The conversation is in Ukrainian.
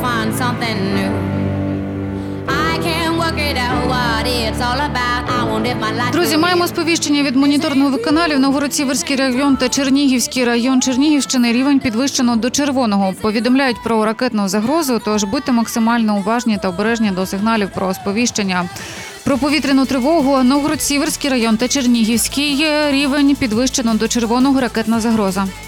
find something new. I can't work it out what it's all about. I won't live my life. Друзі, маємо сповіщення від моніторингових каналів. Новгород-Сіверський район та Чернігівський район Чернігівщини рівень підвищено до червоного. Повідомляють про ракетну загрозу, тож будьте максимально уважні та обережні до сигналів про сповіщення. Про повітряну тривогу. Новгород-Сіверський район та Чернігівський рівень підвищено до червоного, ракетна загроза.